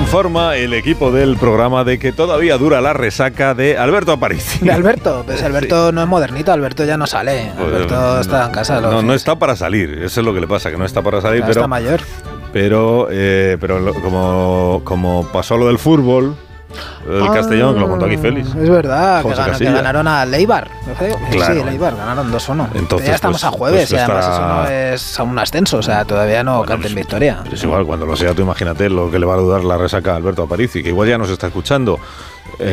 informa el equipo del programa de que todavía dura la resaca de Alberto Aparici. De Alberto, pues Alberto no es modernito, Alberto ya no sale. Alberto está en casa. No está para salir, eso es lo que le pasa, que no está para salir, pero está mayor. Pero como pasó lo del fútbol, el Castellón, que lo contó aquí Félix. Es verdad, que ganaron a Leibar. Claro. Sí, Leibar, ganaron 2-1. Entonces, ya estamos a jueves y además eso no es a un ascenso, o sea, todavía no canten victoria. Es igual, cuando lo sea, tú imagínate lo que le va a dudar la resaca a Alberto Aparici, que igual ya nos está escuchando.